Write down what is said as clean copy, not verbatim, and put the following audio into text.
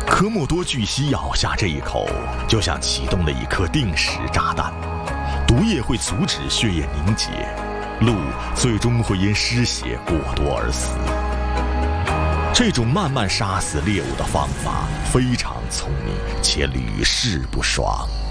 科莫多巨蜥咬下这一口，就像启动了一颗定时炸弹，毒液会阻止血液凝结，鹿最终会因失血过多而死。这种慢慢杀死猎物的方法非常聪明，且屡试不爽。